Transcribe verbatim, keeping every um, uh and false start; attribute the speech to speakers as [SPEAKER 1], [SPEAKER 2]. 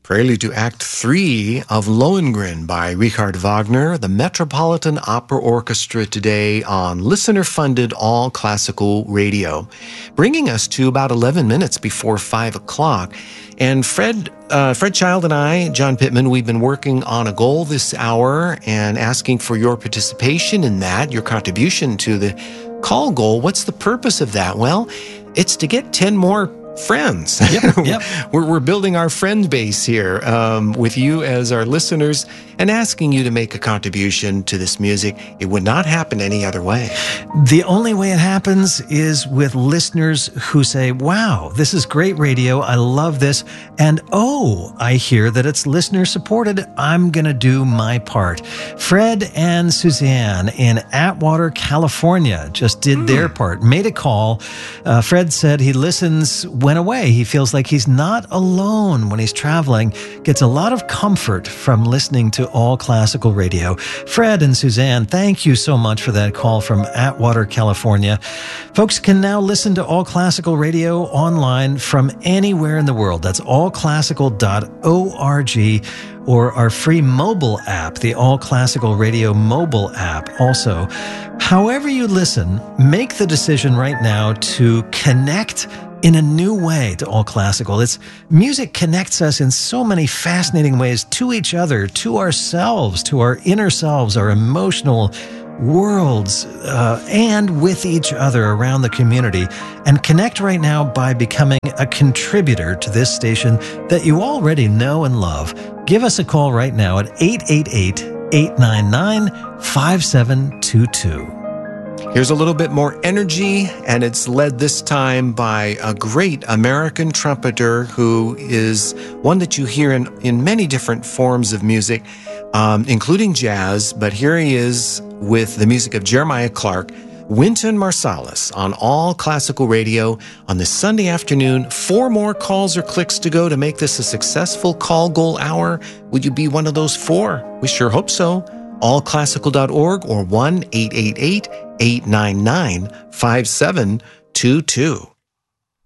[SPEAKER 1] Prelude to Act Three of Lohengrin by Richard Wagner, the Metropolitan Opera Orchestra, today on listener-funded all classical radio, bringing us to about eleven minutes before five o'clock. And Fred, uh, Fred Child and I, John Pittman, we've been working on a goal this hour and asking for your participation in that, your contribution to the call goal. What's the purpose of that? Well, it's to get ten more friends. Yep, yep. we're, we're building our friend base here um, with you as our listeners and asking you to make a contribution to this music. It would not happen any other way.
[SPEAKER 2] The only way it happens is with listeners who say, wow, this is great radio. I love this. And oh, I hear that it's listener supported. I'm going to do my part. Fred and Suzanne in Atwater, California just did mm. their part, made a call. Uh, Fred said he listens went away. He feels like he's not alone when he's traveling, gets a lot of comfort from listening to all classical radio. Fred and Suzanne, thank you so much for that call from Atwater, California. Folks can now listen to All Classical Radio online from anywhere in the world. That's all classical dot org, or our free mobile app, the All Classical Radio mobile app also. However you listen, make the decision right now to connect in a new way to All Classical. It's music connects us in so many fascinating ways to each other, to ourselves, to our inner selves, our emotional worlds, uh, and with each other around the community. And connect right now by becoming a contributor to this station that you already know and love. Give us a call right now at eight eight eight, eight nine nine, five seven two two.
[SPEAKER 1] Here's a little bit more energy, and it's led this time by a great American trumpeter who is one that you hear in, in many different forms of music, um, including jazz, but here he is with the music of Jeremiah Clark, Wynton Marsalis, on All Classical Radio on this Sunday afternoon. Four more calls or clicks to go to make this a successful call goal hour. Would you be one of those four? We sure hope so. all classical dot org or one eight eight eight, eight nine nine, five seven two two.